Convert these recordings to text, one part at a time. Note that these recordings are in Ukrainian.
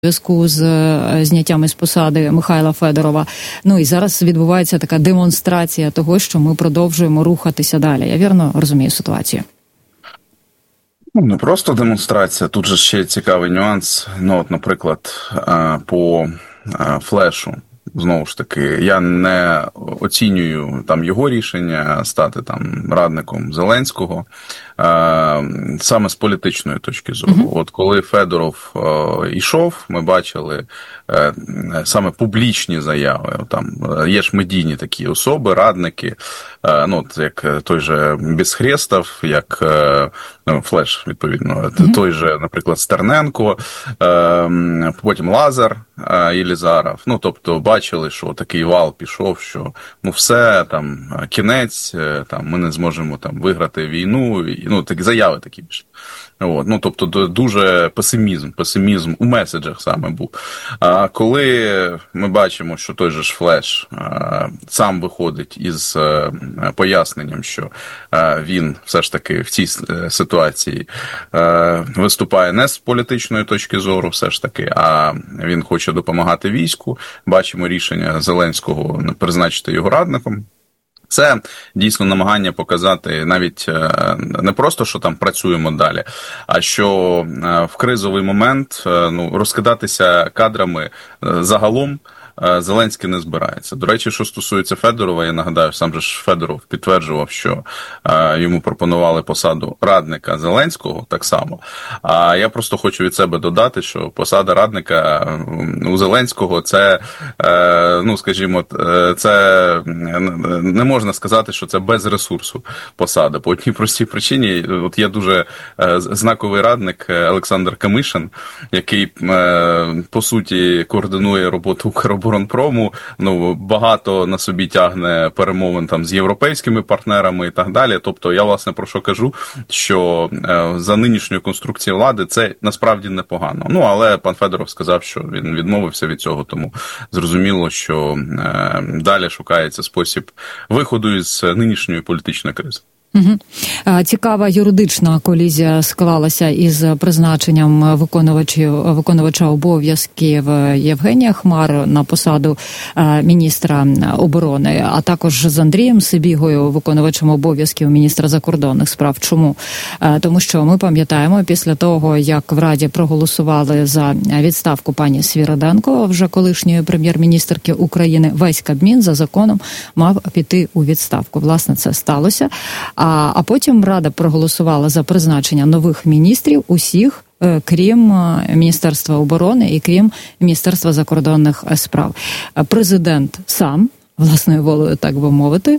зв'язку з зняттям із посади Михайла Федорова. Ну і зараз відбувається така демонстрація того, що ми продовжуємо рухатися далі. Я вірно розумію ситуацію? Не просто демонстрація, тут же ще цікавий нюанс. Ну, от, наприклад, по флешу. Знову ж таки, я не оцінюю там його рішення стати там радником Зеленського саме з політичної точки зору. От коли Федоров йшов, ми бачили саме публічні заяви. Там є ж медійні такі особи, радники, ну от як той же Безхрестов, як Флеш, відповідно, той же, наприклад, Стерненко, потім Лазар Єлізаров. Ну, тобто, бачили, що такий вал пішов, що ну все, там, кінець, там, ми не зможемо там виграти війну, ну, такі заяви такі пішли. От, ну, тобто, дуже песимізм у меседжах саме був. А коли ми бачимо, що той же ж Флеш сам виходить із поясненням, що він все ж таки в цій ситуації виступає не з політичної точки зору, все ж таки, а він хоче допомагати війську, бачимо рішення Зеленського призначити його радником. Це дійсно намагання показати навіть не просто, що там працюємо далі, а що в кризовий момент розкидатися кадрами загалом Зеленський не збирається. До речі, що стосується Федорова, я нагадаю, сам же ж Федоров підтверджував, що йому пропонували посаду радника Зеленського так само. А я просто хочу від себе додати, що посада радника у Зеленського це, ну, скажімо, це не можна сказати, що це без ресурсу посада. По одній простій причині, от є дуже знаковий радник Олександр Камишин, який, по суті, координує роботу Укроборонпрому, ну, багато на собі тягне перемовин там з європейськими партнерами і так далі. Тобто я, власне, про що кажу, що за нинішньою конструкцією влади це насправді непогано. Ну, але пан Федоров сказав, що він відмовився від цього, тому зрозуміло, що далі шукається спосіб виходу із нинішньої політичної кризи. Цікава юридична колізія склалася із призначенням виконувача обов'язків Євгенія Хмари на посаду міністра оборони, а також з Андрієм Сибігою, виконувачем обов'язків міністра закордонних справ. Чому? Тому що ми пам'ятаємо, після того, як в Раді проголосували за відставку пані Свириденко, вже колишньої прем'єр-міністерки України, весь Кабмін за законом мав піти у відставку. Власне, це сталося. А потім Рада проголосувала за призначення нових міністрів усіх, крім Міністерства оборони і крім Міністерства закордонних справ. Президент сам, власною волею, так би мовити,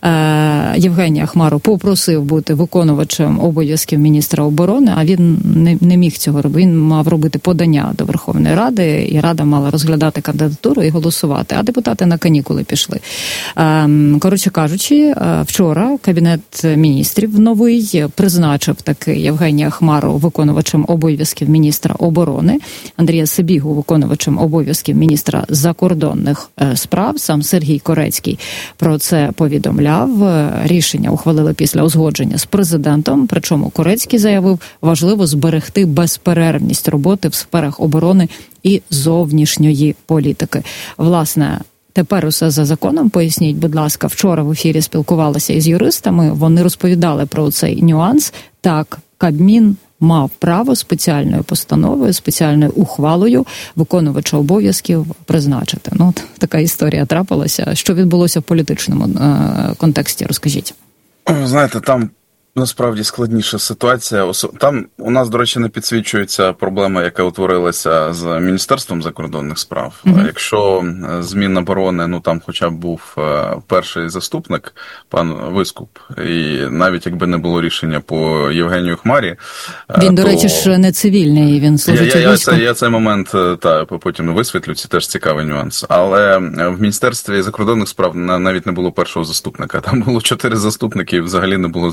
Євгенія Хмару попросив бути виконувачем обов'язків міністра оборони, а він не міг цього робити. Він мав робити подання до Верховної Ради, і Рада мала розглядати кандидатуру і голосувати, а депутати на канікули пішли. Коротше кажучи, вчора Кабінет міністрів новий призначив таки Євгенія Хмару виконувачем обов'язків міністра оборони, Андрія Сибігу виконувачем обов'язків міністра закордонних справ. Сам Сергій Корецький про це повідомляв. Рішення ухвалили після узгодження з президентом, причому Корецький заявив, важливо зберегти безперервність роботи в сферах оборони і зовнішньої політики. Власне, тепер усе за законом. Поясніть, будь ласка, вчора в ефірі спілкувалася із юристами, вони розповідали про цей нюанс. Так, Кабмін мав право спеціальною постановою, спеціальною ухвалою виконувача обов'язків призначити. Ну, така історія трапилася. Що відбулося в політичному контексті, розкажіть. Знаєте, там насправді складніша ситуація. Там у нас, до речі, не підсвічується проблема, яка утворилася з Міністерством закордонних справ. Якщо з Міноборони, ну там хоча б був перший заступник, пан Вискуп, і навіть якби не було рішення по Євгенію Хмарі... Він, до речі, ж не цивільний, він служить у війську. Я цей момент потім висвітлю, це теж цікавий нюанс. Але в Міністерстві закордонних справ навіть не було першого заступника. Там було 4 заступники, і взагалі не було зрозуміло,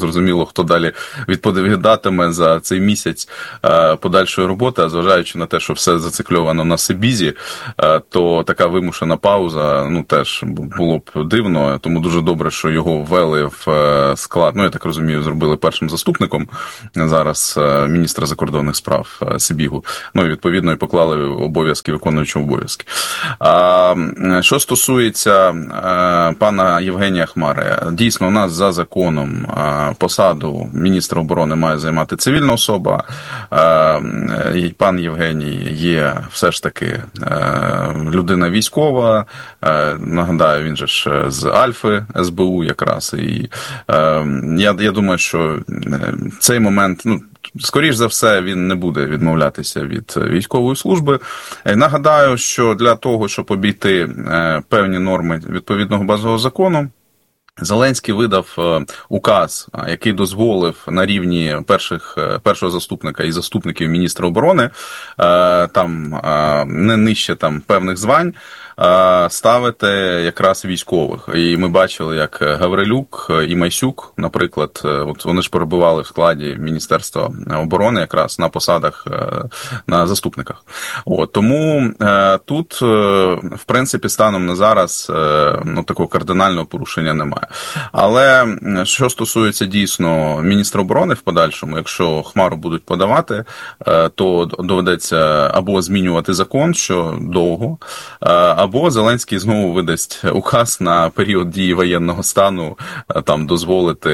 хто далі відповідатиме за цей місяць подальшої роботи, а зважаючи на те, що все зацикльовано на Сибізі, то така вимушена пауза, теж було б дивно, тому дуже добре, що його ввели в склад, я так розумію, зробили першим заступником зараз міністра закордонних справ Сибігу, і відповідно і поклали обов'язки, виконуючого обов'язки. Що стосується пана Євгенія Хмари, дійсно, у нас за законом посаду міністра оборони має займати цивільна особа. Пан Євгеній є все ж таки людина військова. Нагадаю, він же ж з Альфи СБУ якраз. І я думаю, що цей момент, скоріш за все, він не буде відмовлятися від військової служби. Нагадаю, що для того, щоб обійти певні норми відповідного базового закону, Зеленський видав указ, який дозволив на рівні першого заступника і заступників міністра оборони, там не нижче певних звань, ставити якраз військових. І ми бачили, як Гаврилюк і Майсюк, наприклад, вони ж перебували в складі Міністерства оборони якраз на посадах, на заступниках. Тому тут, в принципі, станом на зараз такого кардинального порушення немає. Але що стосується дійсно міністра оборони в подальшому, якщо Хмару будуть подавати, то доведеться або змінювати закон, що довго, або Зеленський знову видасть указ на період дії воєнного стану, дозволити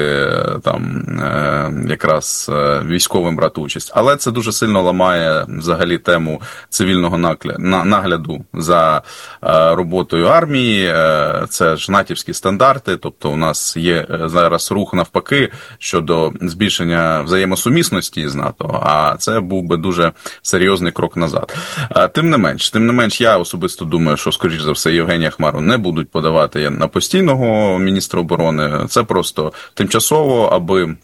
якраз військовим брати участь. Але це дуже сильно ламає взагалі тему цивільного нагляду за роботою армії. Це ж натівські стандарти, тобто у нас є зараз рух навпаки щодо збільшення взаємосумісності з НАТО, а це був би дуже серйозний крок назад. Тим не менш, я особисто думаю, що, скоріш за все, Євгенія Хмару не будуть подавати на постійного міністра оборони. Це просто тимчасово, аби,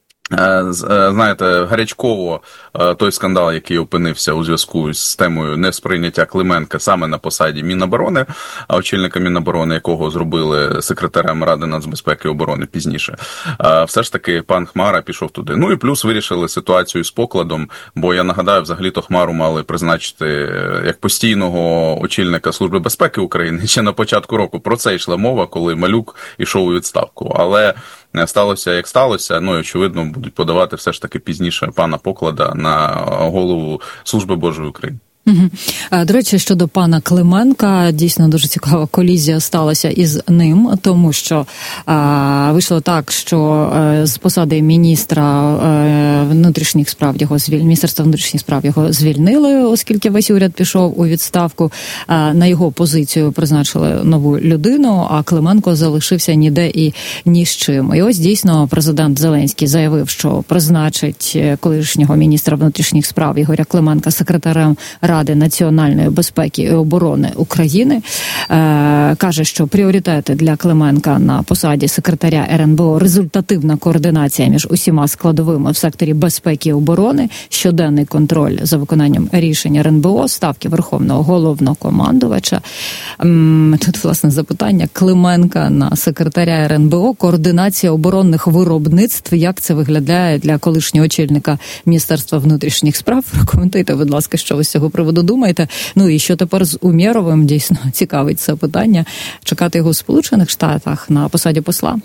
знаєте, гарячково той скандал, який опинився у зв'язку з темою несприйняття Клименка саме на посаді Міноборони, а очільника Міноборони, якого зробили секретарем Ради нацбезпеки і оборони пізніше, все ж таки пан Хмара пішов туди. І плюс вирішили ситуацію з покладом, бо я нагадаю, взагалі-то Хмару мали призначити як постійного очільника Служби безпеки України ще на початку року. Про це йшла мова, коли Малюк ішов у відставку. Але сталося, як сталося, і, очевидно, будуть подавати все ж таки пізніше пана Поклада на голову Служби Божої України. До речі, щодо пана Клименка, дійсно дуже цікава колізія сталася із ним, тому що вийшло так, що з посади міністра внутрішніх справ Міністерства внутрішніх справ його звільнили, оскільки весь уряд пішов у відставку. На його позицію призначили нову людину, а Клименко залишився ніде і ні з чим. І ось дійсно президент Зеленський заявив, що призначить колишнього міністра внутрішніх справ Ігоря Клименка секретарем Ради національної безпеки і оборони України. Каже, що пріоритети для Клименка на посаді секретаря РНБО – результативна координація між усіма складовими в секторі безпеки і оборони, щоденний контроль за виконанням рішень РНБО, ставки Верховного Головнокомандувача. Тут, власне, запитання Клименка на секретаря РНБО, координація оборонних виробництв. Як це виглядає для колишнього очільника Міністерства внутрішніх справ? Прокоментуйте, будь ласка, що ви з цього приводу думаєте. І що тепер з Умєровим, дійсно цікавить це питання, чекати його в Сполучених Штатах на посаді посла?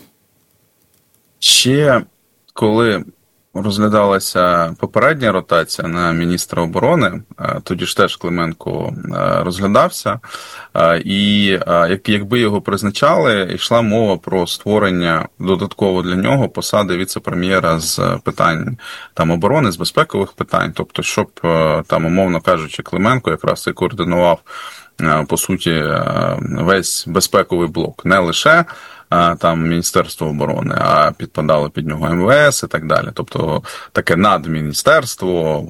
Ще коли розглядалася попередня ротація на міністра оборони, тоді ж теж Клименко розглядався, і якби його призначали, йшла мова про створення додатково для нього посади віце-прем'єра з питань оборони, з безпекових питань, тобто щоб, умовно кажучи, Клименко якраз і координував, по суті, весь безпековий блок, не лише Міністерство оборони, а підпадало під нього МВС і так далі. Тобто таке надміністерство,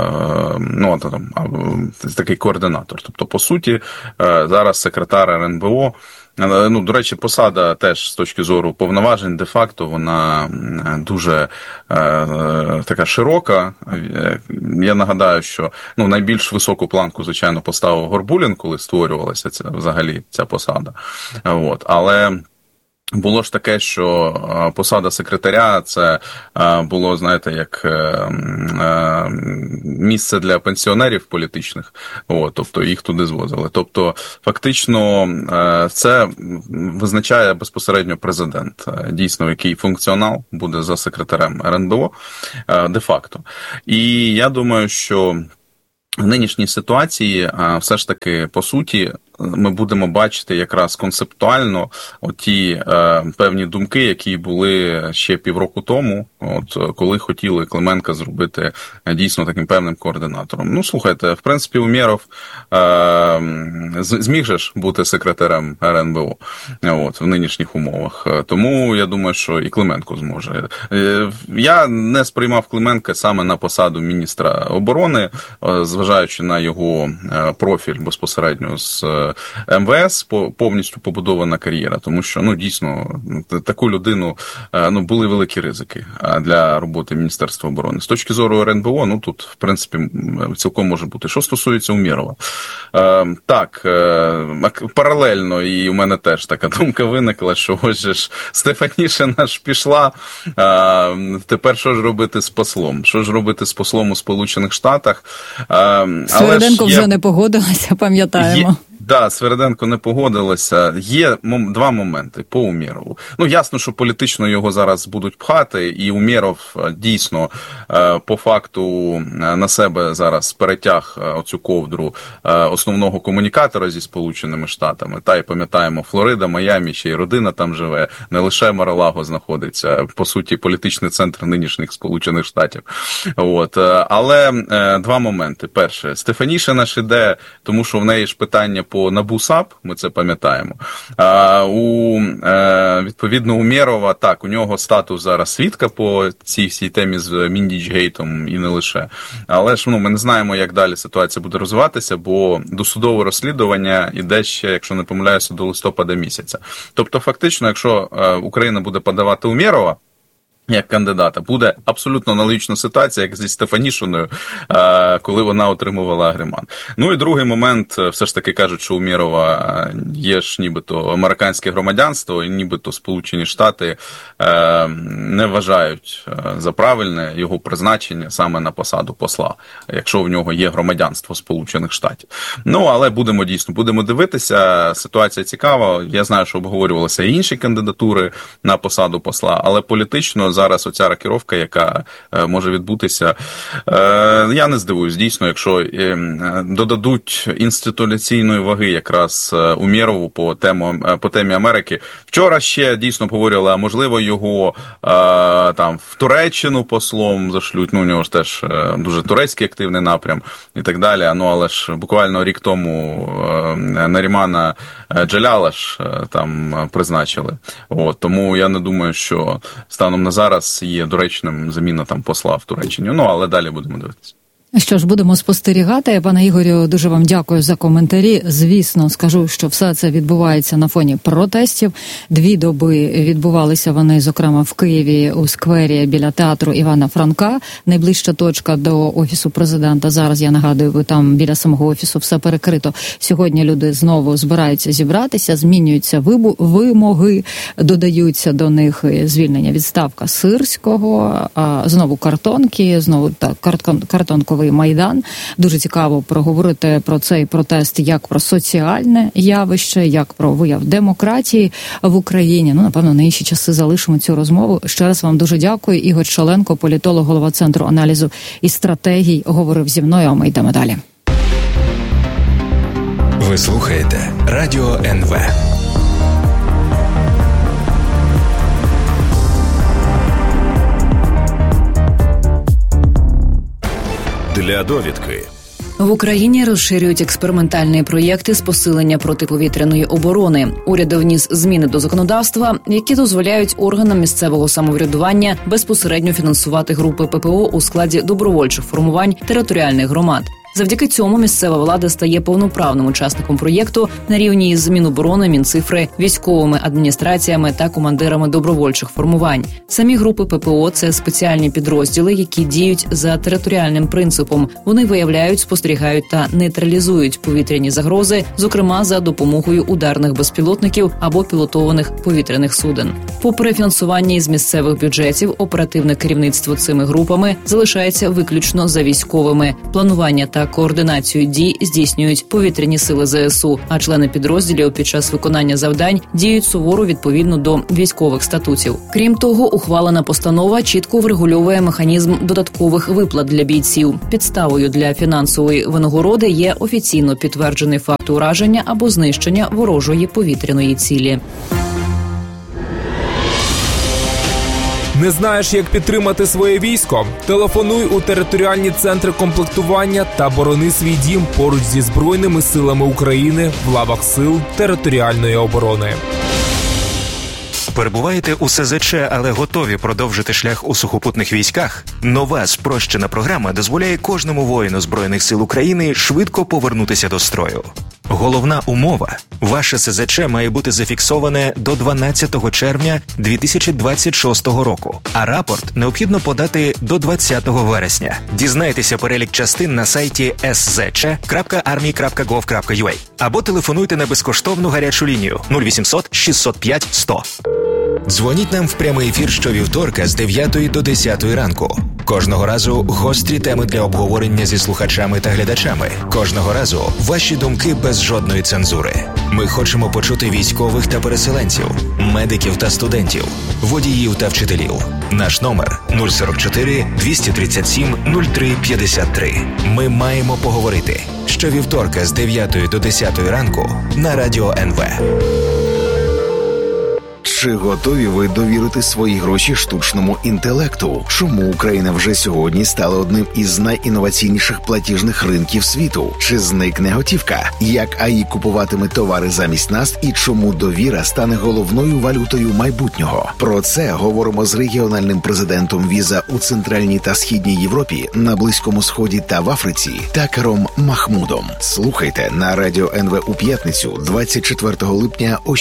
такий координатор. Тобто, по суті, зараз секретар РНБО, до речі, посада теж з точки зору повноважень, де-факто, вона дуже така широка. Я нагадаю, що найбільш високу планку, звичайно, поставив Горбулін, коли створювалася взагалі ця посада. Але було ж таке, що посада секретаря – це було, знаєте, як місце для пенсіонерів політичних, тобто їх туди звозили. Тобто, фактично, це визначає безпосередньо президент, дійсно, який функціонал буде за секретарем РНБО, де-факто. І я думаю, що в нинішній ситуації все ж таки, по суті, ми будемо бачити якраз концептуально оті певні думки, які були ще півроку тому, коли хотіли Клименка зробити дійсно таким певним координатором. Ну, слухайте, в принципі, Умєров зміг же ж бути секретарем РНБО в нинішніх умовах. Тому я думаю, що і Клименко зможе. Я не сприймав Клименка саме на посаду міністра оборони, зважаючи на його профіль безпосередньо з МВС, повністю побудована кар'єра, тому що, дійсно, таку людину, були великі ризики для роботи Міністерства оборони. З точки зору РНБО, тут, в принципі, цілком може бути. Що стосується Умєрова? Так, паралельно, і у мене теж така думка виникла, що ось же ж Стефанішина ж пішла, тепер що ж робити з послом? Що ж робити з послом у Сполучених Штатах? Свериденко вже не погодилася, пам'ятаємо. Так, Свериденко не погодилася. Є два моменти по Умєрову. Ясно, що політично його зараз будуть пхати, і Умєров дійсно по факту на себе зараз перетяг оцю ковдру основного комунікатора зі Сполученими Штатами. Та й пам'ятаємо, Флорида, Майамі, ще й родина там живе, не лише Мар-а-Лаго знаходиться, по суті, політичний центр нинішніх Сполучених Штатів. Але два моменти. Перше, Стефанішина ж іде, тому що в неї ж питання по НАБУ САП, ми це пам'ятаємо. Відповідно, Умєрова, так, у нього статус зараз свідка по цій всій темі з Міндічгейтом і не лише. Але ж, ми не знаємо, як далі ситуація буде розвиватися, бо досудове розслідування іде ще, якщо не помиляюся, до листопада місяця. Тобто, фактично, якщо Україна буде подавати Умєрова як кандидата, буде абсолютно аналогічна ситуація, як зі Стефанішиною, коли вона отримувала агреман. І другий момент, все ж таки кажуть, що у Умєрова є ж нібито американське громадянство, і нібито Сполучені Штати не вважають за правильне його призначення саме на посаду посла, якщо в нього є громадянство Сполучених Штатів. Але будемо дивитися, ситуація цікава, я знаю, що обговорювалися і інші кандидатури на посаду посла, але політично зараз оця рокіровка, яка може відбутися, я не здивуюсь, дійсно, якщо додадуть інституційної ваги якраз Умєрову по темі Америки. Вчора ще дійсно говорили, а можливо його там в Туреччину послом зашлють, у нього ж теж дуже турецький активний напрям і так далі, але ж буквально рік тому Нарімана Джаляла ж там призначили. Тому я не думаю, що станом на зараз є доречним заміна там посла в Туреччині. Але далі будемо дивитися. Що ж, будемо спостерігати. Пане Ігорю, дуже вам дякую за коментарі. Звісно, скажу, що все це відбувається на фоні протестів. 2 доби відбувалися вони, зокрема, в Києві у сквері біля театру Івана Франка. Найближча точка до Офісу Президента. Зараз, я нагадую, ви там біля самого Офісу все перекрито. Сьогодні люди знову збираються зібратися, змінюються вимоги, додаються до них звільнення, відставка Сирського, знову картонки, знову картонковий Майдан. Дуже цікаво проговорити про цей протест як про соціальне явище, як про вияв демократії в Україні. Напевно, на інші часи залишимо цю розмову. Ще раз вам дуже дякую. Ігор Шаленко, політолог, голова Центру аналізу і стратегій, говорив зі мною, а ми йдемо далі. Ви слухаєте Радіо НВ. Для довідки. В Україні розширюють експериментальні проєкти з посилення протиповітряної оборони. Уряд вніс зміни до законодавства, які дозволяють органам місцевого самоврядування безпосередньо фінансувати групи ППО у складі добровольчих формувань територіальних громад. Завдяки цьому місцева влада стає повноправним учасником проєкту на рівні із Міноборони, Мінцифри, військовими адміністраціями та командирами добровольчих формувань. Самі групи ППО – це спеціальні підрозділи, які діють за територіальним принципом. Вони виявляють, спостерігають та нейтралізують повітряні загрози, зокрема за допомогою ударних безпілотників або пілотованих повітряних суден. Попри фінансування із місцевих бюджетів, оперативне керівництво цими групами залишається виключно за військовими. Планування та координацію дій здійснюють повітряні сили ЗСУ, а члени підрозділів під час виконання завдань діють суворо відповідно до військових статутів. Крім того, ухвалена постанова чітко врегульовує механізм додаткових виплат для бійців. Підставою для фінансової винагороди є офіційно підтверджений факт ураження або знищення ворожої повітряної цілі. Не знаєш, як підтримати своє військо? Телефонуй у територіальні центри комплектування та борони свій дім поруч зі Збройними силами України в лавах сил територіальної оборони. Перебуваєте у СЗЧ, але готові продовжити шлях у сухопутних військах? Нова спрощена програма дозволяє кожному воїну Збройних сил України швидко повернутися до строю. Головна умова – ваше СЗЧ має бути зафіксоване до 12 червня 2026 року, а рапорт необхідно подати до 20 вересня. Дізнайтеся перелік частин на сайті szc.army.gov.ua або телефонуйте на безкоштовну гарячу лінію 0800 605 100. Дзвоніть нам в прямий ефір щовівторка з 9 до 10 ранку. Кожного разу гострі теми для обговорення зі слухачами та глядачами. Кожного разу ваші думки без жодної цензури. Ми хочемо почути військових та переселенців, медиків та студентів, водіїв та вчителів. Наш номер 044 237 03 53. Ми маємо поговорити. Щовівторка з 9 до 10 ранку на Радіо НВ. Чи готові ви довірити свої гроші штучному інтелекту? Чому Україна вже сьогодні стала одним із найінноваційніших платіжних ринків світу? Чи зникне готівка? Як АІ купуватиме товари замість нас і чому довіра стане головною валютою майбутнього? Про це говоримо з регіональним президентом Віза у Центральній та Східній Європі, на Близькому Сході та в Африці Такером Махмудом. Слухайте на Радіо НВ у п'ятницю 24 липня о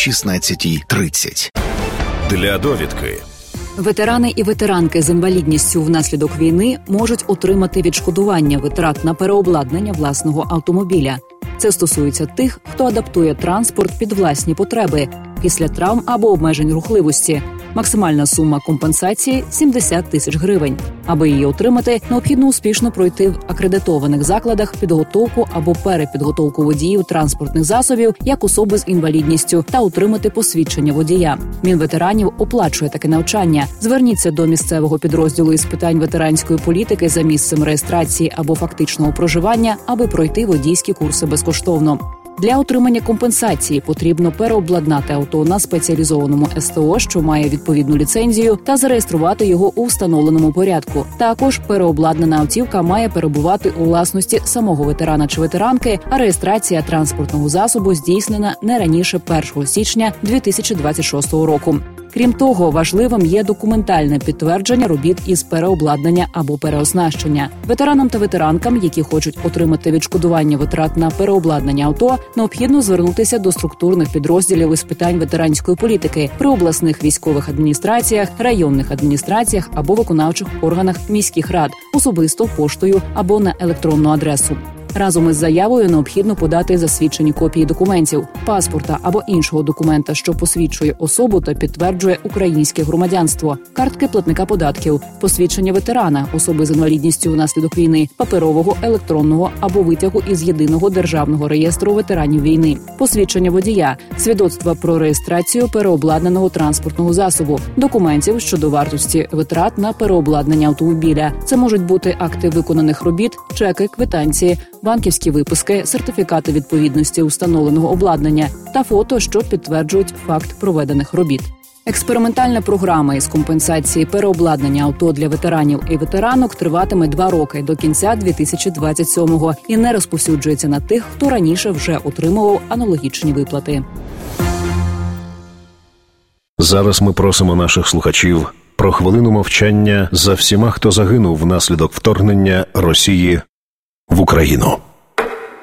16:30. Для довідки. Ветерани і ветеранки з інвалідністю внаслідок війни можуть отримати відшкодування витрат на переобладнання власного автомобіля. Це стосується тих, хто адаптує транспорт під власні потреби після травм або обмежень рухливості. Максимальна сума компенсації – 70 тисяч гривень. Аби її отримати, необхідно успішно пройти в акредитованих закладах підготовку або перепідготовку водіїв транспортних засобів як особи з інвалідністю та отримати посвідчення водія. Мінветеранів оплачує таке навчання. Зверніться до місцевого підрозділу із питань ветеранської політики за місцем реєстрації або фактичного проживання, аби пройти водійські курси безкоштовно. Для отримання компенсації потрібно переобладнати авто на спеціалізованому СТО, що має відповідну ліцензію, та зареєструвати його у встановленому порядку. Також переобладнана автівка має перебувати у власності самого ветерана чи ветеранки, а реєстрація транспортного засобу здійснена не раніше 1 січня 2026 року. Крім того, важливим є документальне підтвердження робіт із переобладнання або переоснащення. Ветеранам та ветеранкам, які хочуть отримати відшкодування витрат на переобладнання авто, необхідно звернутися до структурних підрозділів із питань ветеранської політики при обласних військових адміністраціях, районних адміністраціях або виконавчих органах міських рад, особисто поштою або на електронну адресу. Разом із заявою необхідно подати засвідчені копії документів, паспорта або іншого документа, що посвідчує особу та підтверджує українське громадянство, картки платника податків, посвідчення ветерана, особи з інвалідністю внаслідок війни, паперового, електронного або витягу із єдиного державного реєстру ветеранів війни, посвідчення водія, свідоцтва про реєстрацію переобладнаного транспортного засобу, документів щодо вартості витрат на переобладнання автомобіля. Це можуть бути акти виконаних робіт, чеки, квитанції, банківські виписки, сертифікати відповідності установленого обладнання та фото, що підтверджують факт проведених робіт. Експериментальна програма із компенсації переобладнання авто для ветеранів і ветеранок триватиме 2 роки до кінця 2027-го і не розповсюджується на тих, хто раніше вже отримував аналогічні виплати. Зараз ми просимо наших слухачів про хвилину мовчання за всіма, хто загинув внаслідок вторгнення Росії в Україну.